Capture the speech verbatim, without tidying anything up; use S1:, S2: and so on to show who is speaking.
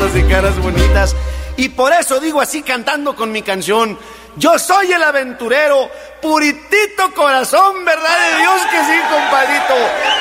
S1: hermosas y caras bonitas. Y por eso digo así cantando con mi canción: yo soy el aventurero, puritito corazón, ¿verdad de Dios que sí, compadrito?